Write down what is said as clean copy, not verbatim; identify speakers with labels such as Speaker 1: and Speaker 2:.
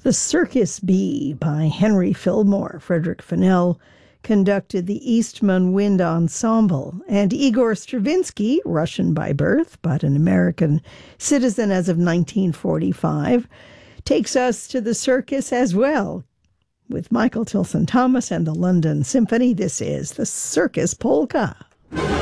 Speaker 1: The Circus Bee by Henry Fillmore. Frederick Fennell conducted the Eastman Wind Ensemble, and Igor Stravinsky, Russian by birth but an American citizen as of 1945, takes us to the circus as well. With Michael Tilson Thomas and the London Symphony, this is the Circus Polka.